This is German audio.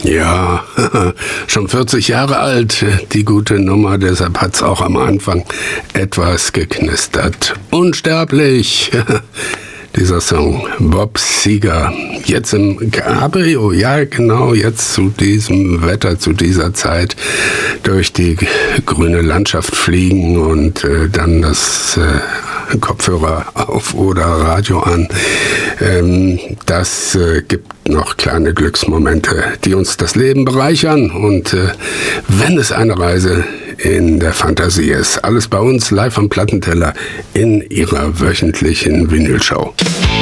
Ja, schon 40 Jahre alt, die gute Nummer, deshalb hat's auch am Anfang etwas geknistert. Unsterblich, dieser Song, Bob Seger, jetzt im Cabrio, ja genau, jetzt zu diesem Wetter, zu dieser Zeit durch die grüne Landschaft fliegen und dann das Kopfhörer auf oder Radio an. Das gibt noch kleine Glücksmomente, die uns das Leben bereichern. Und wenn es eine Reise in der Fantasie ist, alles bei uns live am Plattenteller in Ihrer wöchentlichen Vinylshow.